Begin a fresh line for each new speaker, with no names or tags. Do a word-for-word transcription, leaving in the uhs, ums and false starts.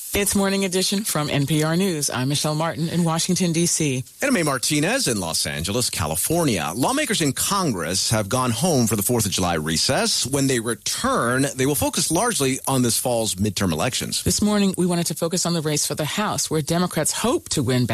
It's Morning Edition from N P R News. I'm Michelle Martin in Washington, D C.
And I'm Martinez in Los Angeles, California. Lawmakers in Congress have gone home for the fourth of July recess. When they return, they will focus largely on this fall's midterm elections.
This morning, we wanted to focus on the race for the House, where Democrats hope to win back